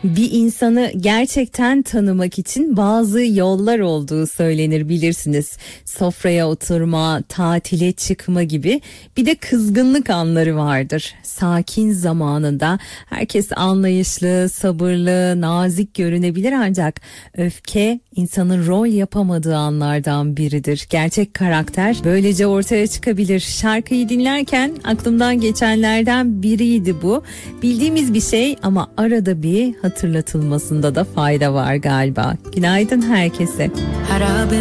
Bir insanı gerçekten tanımak için bazı yollar olduğu söylenir, bilirsiniz. Sofraya oturma, tatile çıkma gibi. Bir de kızgınlık anları vardır. Sakin zamanında herkes anlayışlı, sabırlı, nazik görünebilir, ancak öfke insanın rol yapamadığı anlardan biridir. Gerçek karakter böylece ortaya çıkabilir. Şarkıyı dinlerken aklımdan geçenlerden biriydi bu. Bildiğimiz bir şey ama arada bir hatırlatılmasında da fayda var galiba. Günaydın herkese.